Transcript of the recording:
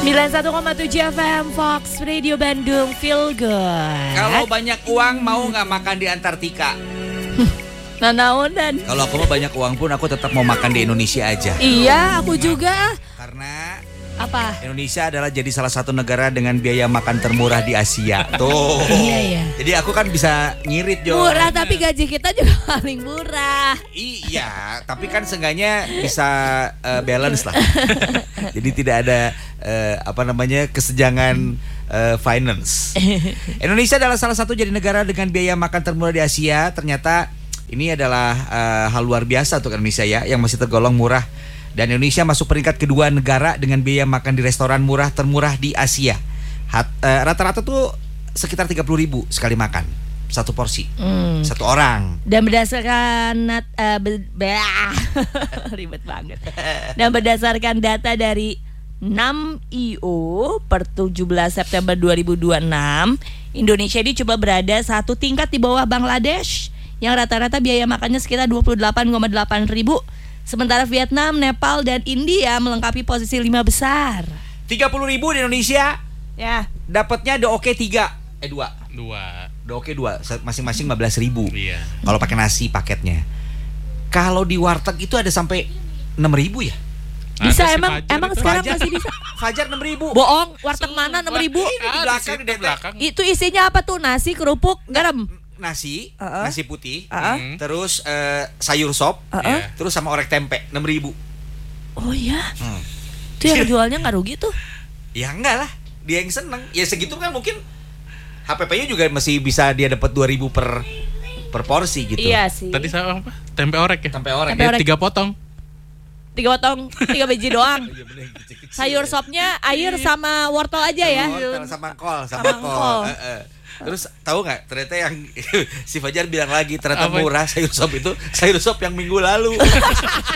91,7 FM Fox Radio Bandung, feel good. Kalau banyak uang mau nggak makan di Antartika? Nanaonan. Kalau aku mau banyak uang pun aku tetap mau makan di Indonesia aja. Iya, aku juga. Karena Apa? Indonesia adalah jadi salah satu negara dengan biaya makan termurah di Asia. Tuh. Iya. Jadi aku kan bisa ngirit, Jo. Murah, tapi gaji kita juga paling murah. Iya, tapi kan seenggaknya bisa balance lah. Jadi tidak ada kesenjangan finance. Indonesia adalah salah satu jadi negara dengan biaya makan termurah di Asia. Ternyata ini adalah hal luar biasa untuk Indonesia ya, yang masih tergolong murah. Dan Indonesia masuk peringkat kedua negara dengan biaya makan di restoran murah termurah di Asia. Rata-rata tuh sekitar 30.000 sekali makan satu porsi, satu orang. Dan berdasarkan ribet banget. Dan berdasarkan data dari 6IO per 17 September 2026, Indonesia ini coba berada satu tingkat di bawah Bangladesh yang rata-rata biaya makannya sekitar 28,8 ribu. Sementara Vietnam, Nepal, dan India melengkapi posisi 5 besar. 30.000 di Indonesia. Ya. Dapatnya Oke 2. 2. Oke 2, masing-masing 15.000. Iya. Kalau pakai nasi paketnya. Kalau di warteg itu ada sampai 6.000 ya? Bisa Ada si emang Fajar itu. sekarang masih bisa. Fajar 6.000. Bohong, warteg mana 6.000? Di belakang. Itu isinya apa tuh? Nasi, kerupuk, garam. Nasi putih, terus sayur sop, terus sama orek tempe 6.000. Oh ya. Itu yang jualnya nggak rugi tuh? Ya enggak lah, dia yang seneng. Ya segitu kan mungkin HPP-nya juga masih bisa dia dapat 2.000 per porsi gitu. Iya sih. Tadi saya apa? Tempe orek ya? Tempe orek. Tempe orek. 3 potong. 3 potong, 3 biji doang. Iya bener, kecil-kecil. Sayur sopnya air sama wortel aja ya. Sama kol, Sama kol. Terus tahu nggak ternyata yang si Fajar bilang lagi ternyata Apa? murah sayur sop itu sayur sop yang minggu lalu.